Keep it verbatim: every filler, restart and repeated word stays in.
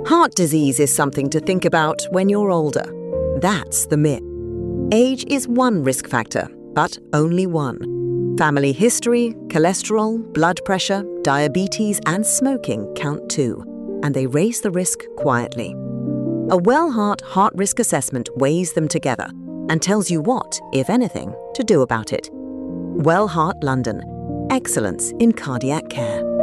Heart disease is something to think about when you're older. That's the myth. Age is one risk factor, but only one. Family history, cholesterol, blood pressure, diabetes, and smoking count too, and they raise the risk quietly. A WellHeart heart risk assessment weighs them together and tells you what, if anything, to do about it. WellHeart London. Excellence in cardiac care.